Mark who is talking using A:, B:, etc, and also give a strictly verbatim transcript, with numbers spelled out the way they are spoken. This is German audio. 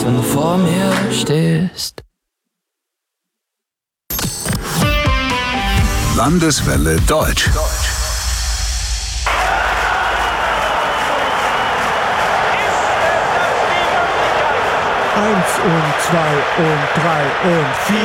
A: Angst, wenn du vor mir stehst.
B: Landeswelle Deutsch.
C: Eins und zwei und drei und vier.